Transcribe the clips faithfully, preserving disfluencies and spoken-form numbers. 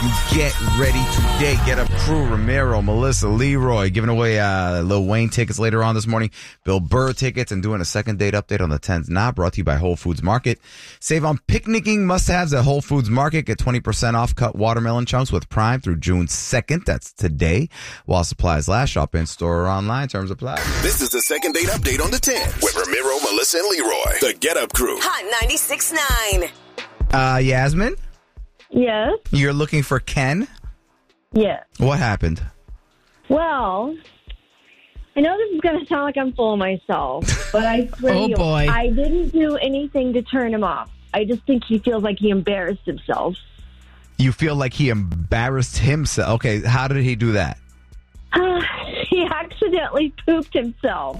you get ready today. Get Up Crew, Ramiro, Melissa, Leroy, giving away uh, Lil Wayne tickets later on this morning, Bill Burr tickets, and doing a second date update on the tens Now, brought to you by Whole Foods Market. Save on picnicking must-haves at Whole Foods Market. Get twenty percent off cut watermelon chunks with Prime through June second. That's today. While supplies last, shop in store or online. Terms apply. This is the second date update on the tens with Ramiro, Melissa, and Leroy. The Get Up Crew. Hot ninety-six point nine. Uh, Yasmin, Yes. you're looking for Ken? Yes. What happened? Well, I know this is going to sound like I'm full of myself, but I swear Oh, to you, boy. I didn't do anything to turn him off. I just think he feels like he embarrassed himself. You feel like he embarrassed himself. Okay, how did he do that? He accidentally pooped himself.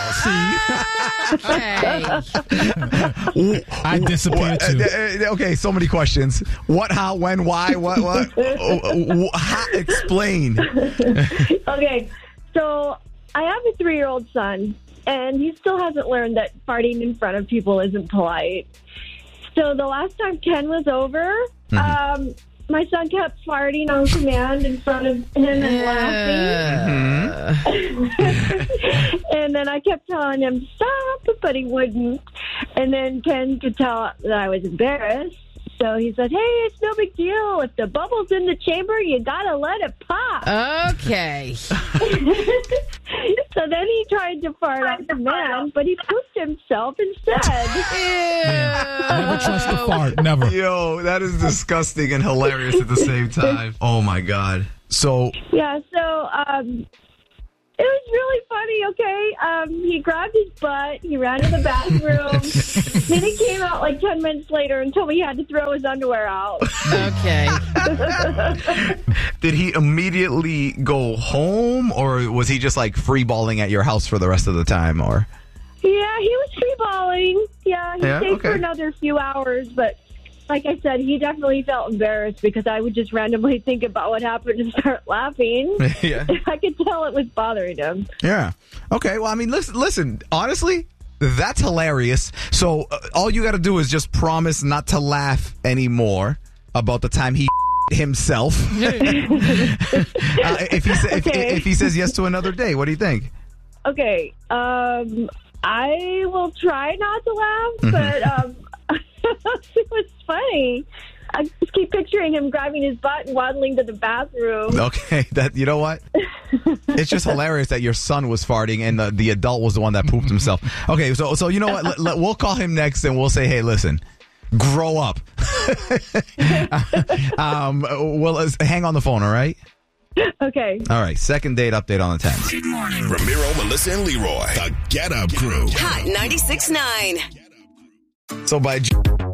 Hey. I disappeared too. Uh, uh, okay, so many questions. What, how, when, why, what, what? Oh, oh, how, explain. Okay, so I have a three-year-old son, and he still hasn't learned that farting in front of people isn't polite. So the last time Ken was over, Mm-hmm. um, my son kept farting on command in front of him and laughing. And then I kept telling him, stop, but he wouldn't. And then Ken could tell that I was embarrassed. So he said, hey, it's no big deal. If the bubble's in the chamber, you got to let it pop. Okay. So then he tried to fart on command, but he pooped himself instead. Never trust a fart. Never. Yo, that is disgusting and hilarious at the same time. Oh, my God. So, Yeah, so um, it was really funny, okay? Um, he grabbed his butt, he ran to the bathroom, then he came out like ten minutes later and told me he had to throw his underwear out. Okay. did he immediately go home, or was he just like free-balling at your house for the rest of the time, or? Yeah, he was free balling. Yeah, he Yeah, stayed okay. for another few hours, but like I said, he definitely felt embarrassed because I would just randomly think about what happened and start laughing. Yeah. I could tell it was bothering him. Yeah. Okay. Well, I mean, listen, listen, honestly, that's hilarious. So uh, all you got to do is just promise not to laugh anymore about the time he himself. uh, if he sa- if, Okay. if he says yes to another day, what do you think? Okay, um, I will try not to laugh, Mm-hmm. but um, it was funny. I just keep picturing him grabbing his butt and waddling to the bathroom. Okay, that you know what? It's just hilarious that your son was farting and the, the adult was the one that pooped himself. Okay, so so you know what? Let, let- we'll call him next and we'll say, hey, listen, grow up. um, well, uh, hang on the phone, all right? Okay. All right, second date update on the tenth. Ramiro, Melissa, and Leroy. The Get Up Crew. Hot ninety-six point nine. So by